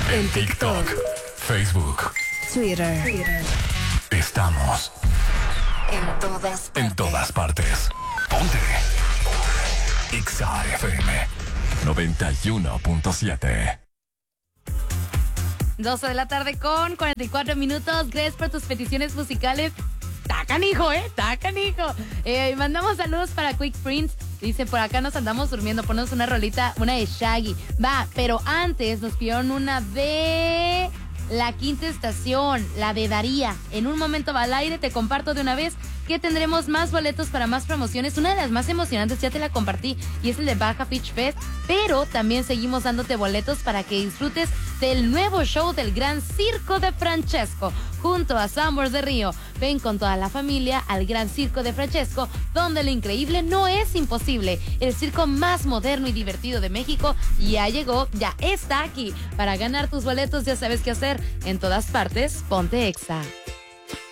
En TikTok, Facebook, Twitter. Estamos en todas partes. Ponte Exa FM 91.7. 12 de la tarde con 44 minutos. Gracias por tus peticiones musicales. ¡Tá canijo, ¡Tá canijo! Mandamos saludos para Quick Prince. Dice, por acá nos andamos durmiendo. Ponnos una rolita, una de Shaggy. Va, pero antes nos pidieron una de La Quinta Estación, la de Daría. En un momento va al aire, te comparto de una vez que tendremos más boletos para más promociones. Una de las más emocionantes ya te la compartí y es el de Baja Beach Fest, pero también seguimos dándote boletos para que disfrutes del nuevo show del Gran Circo de Francesco junto a Sambors de Río. Ven con toda la familia al Gran Circo de Francesco, donde lo increíble no es imposible. El circo más moderno y divertido de México ya llegó, ya está aquí. Para ganar tus boletos ya sabes qué hacer. En todas partes, ponte Exa.